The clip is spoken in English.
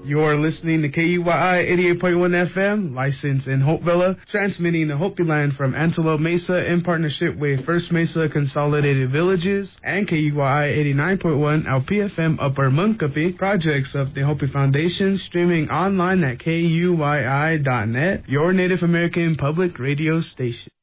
You're listening to KUYI 88.1 FM, licensed in Hopevilla, transmitting the Hopi Land from Antelope Mesa in partnership with First Mesa Consolidated Villages and KUYI 89.1 LPFM Upper Munkapi, projects of the Hopi Foundation, streaming online at KUYI.net, your Native American public radio station.